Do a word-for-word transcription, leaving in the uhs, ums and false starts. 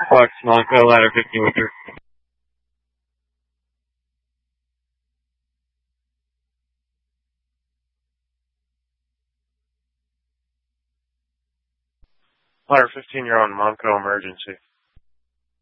Fox Monco, ladder fifteen Winter. Ladder fifteen, you're on Monco emergency.